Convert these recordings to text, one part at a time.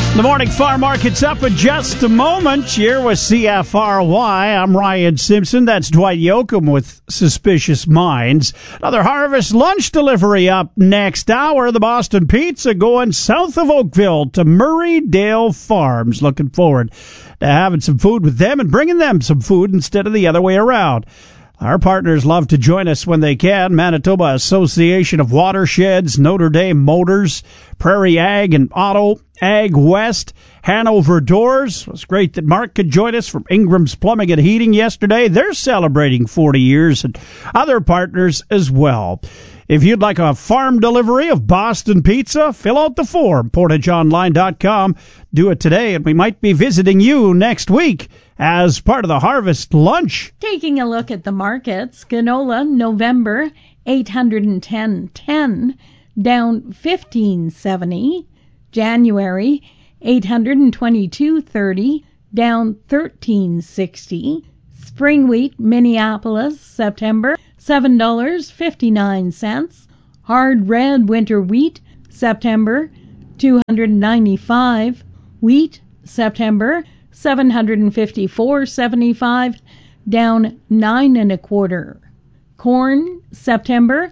The morning farm market's up in just a moment. Here with CFRY, I'm Ryan Simpson. That's Dwight Yoakam with Suspicious Minds. Another harvest lunch delivery up next hour. The Boston Pizza going south of Oakville to Murraydale Farms. Looking forward to having some food with them and bringing them some food instead of the other way around. Our partners love to join us when they can. Manitoba Association of Watersheds, Notre Dame Motors, Prairie Ag and Auto, Ag West, Hanover Doors. It was great that Mark could join us from Ingram's Plumbing and Heating yesterday. They're celebrating 40 years, and other partners as well. If you'd like a farm delivery of Boston Pizza, fill out the form, portageonline.com. Do it today, and we might be visiting you next week as part of the harvest lunch. Taking a look at the markets, canola November 810.10, down 15.70. January 822.30, down 13.60. Spring wheat Minneapolis September $7.59. Hard red winter wheat September $295. Wheat September $754.75, down 9 1/4. Corn September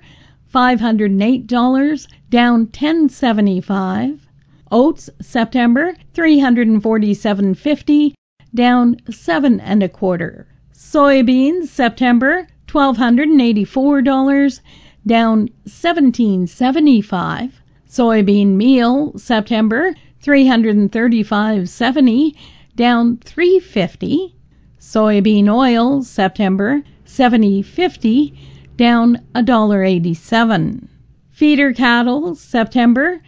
$508, down 10.75. Oats September $347.50, down 7 1/4. Soybeans September $1,284, down 17.75. Soybean meal September $335.70, down 3.50. Soybean oil September $70.50, down $1.87. Feeder cattle September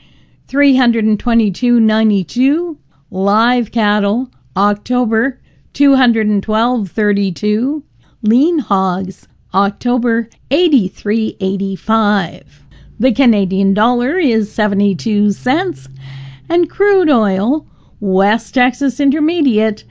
$322.92. Live cattle October $212.32. Lean hogs October $83.85. The Canadian dollar is 72 cents, and crude oil West Texas Intermediate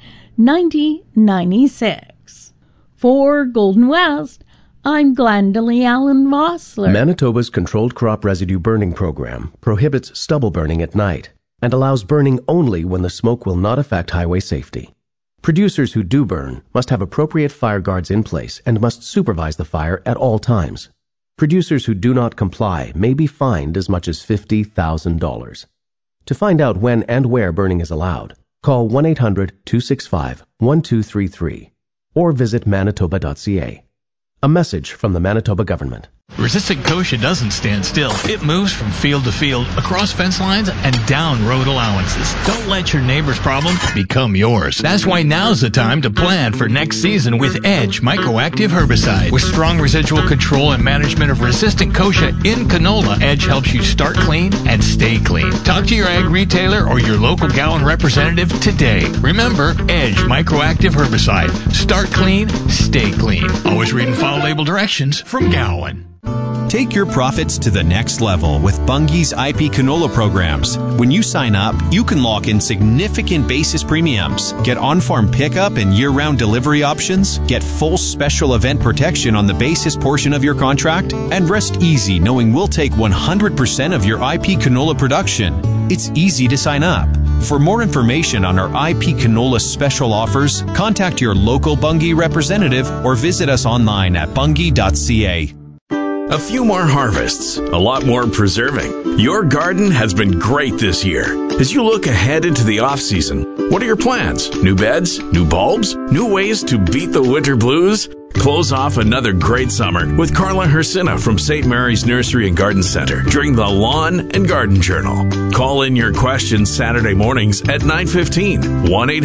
90.96. For Golden West, I'm Glendalee Allen Vossler. Manitoba's Controlled Crop Residue Burning Program prohibits stubble burning at night and allows burning only when the smoke will not affect highway safety. Producers who do burn must have appropriate fire guards in place and must supervise the fire at all times. Producers who do not comply may be fined as much as $50,000. To find out when and where burning is allowed, call 1-800-265-1233 or visit manitoba.ca. A message from the Manitoba government. Resistant Kochia doesn't stand still. It moves from field to field, across fence lines, and down road allowances. Don't let your neighbor's problem become yours. That's why now's the time to plan for next season with Edge Microactive Herbicide. With strong residual control and management of resistant Kochia in canola, Edge helps you start clean and stay clean. Talk to your ag retailer or your local Gowan representative today. Remember, Edge Microactive Herbicide. Start clean, stay clean. Always read and follow label directions from Gowan. Take your profits to the next level with Bunge's IP canola programs. When you sign up, you can lock in significant basis premiums, get on-farm pickup and year-round delivery options, get full special event protection on the basis portion of your contract, and rest easy knowing we'll take 100% of your IP canola production. It's easy to sign up. For more information on our IP canola special offers, contact your local Bunge representative or visit us online at bunge.ca. A few more harvests, a lot more preserving. Your garden has been great this year. As you look ahead into the off-season, what are your plans? New beds? New bulbs? New ways to beat the winter blues? Close off another great summer with Carla Hersina from St. Mary's Nursery and Garden Center during the Lawn and Garden Journal. Call in your questions Saturday mornings at 9:15.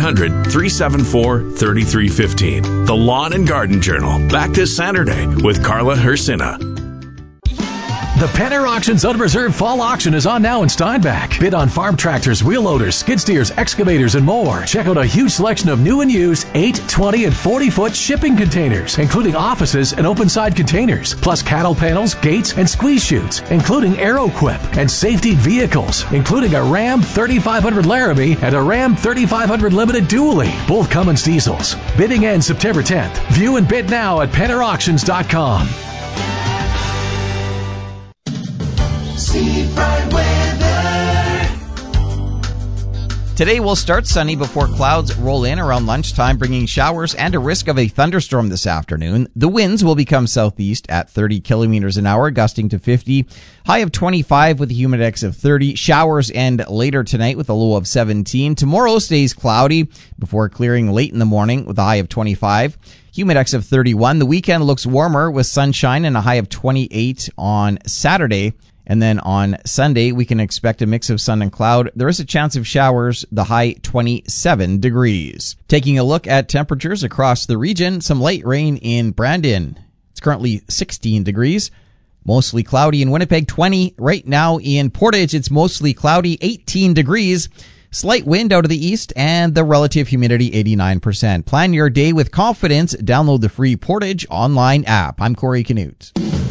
1-800-374-3315. The Lawn and Garden Journal. Back this Saturday with Carla Hersina. The Penner Auctions Unreserved Fall Auction is on now in Steinbach. Bid on farm tractors, wheel loaders, skid steers, excavators, and more. Check out a huge selection of new and used 8, 20, and 40-foot shipping containers, including offices and open-side containers, plus cattle panels, gates, and squeeze chutes, including AeroQuip, and safety vehicles, including a Ram 3500 Laramie and a Ram 3500 Limited Dually, both Cummins diesels. Bidding ends September 10th. View and bid now at PennerAuctions.com. Seafront weather. Today will start sunny before clouds roll in around lunchtime, bringing showers and a risk of a thunderstorm this afternoon. The winds will become southeast at 30 kilometers an hour, gusting to 50. High of 25 with a humidex of 30. Showers end later tonight with a low of 17. Tomorrow stays cloudy before clearing late in the morning with a high of 25. Humidex of 31. The weekend looks warmer with sunshine and a high of 28 on Saturday. And then on Sunday, we can expect a mix of sun and cloud. There is a chance of showers, the high 27 degrees. Taking a look at temperatures across the region, some light rain in Brandon. It's currently 16 degrees. Mostly cloudy in Winnipeg, 20. Right now in Portage, it's mostly cloudy, 18 degrees. Slight wind out of the east and the relative humidity 89%. Plan your day with confidence. Download the free Portage online app. I'm Corey Canute.